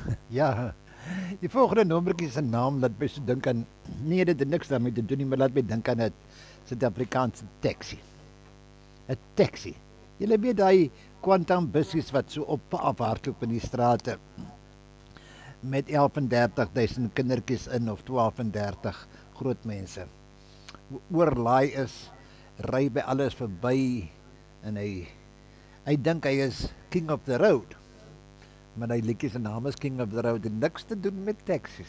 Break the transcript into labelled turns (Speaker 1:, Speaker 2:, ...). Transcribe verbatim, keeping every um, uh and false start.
Speaker 1: Ja, die volgende nommertjie se naam laat my so dink aan nee, dit het niks daarmee te doen nie, maar laat my dink aan 'n Suid-Afrikaanse taxi. 'n Taxi. Jy weet daai quantum bussies wat so op afhardloop in die strate met elf en dertig duisend kindertjies in of twaalf en dertig groot mense. Oorlaai is, ry by alles verby en hy hy dink hy is king of the road. Maar hy liedjie se naam is King of the Road en niks te doen met taxis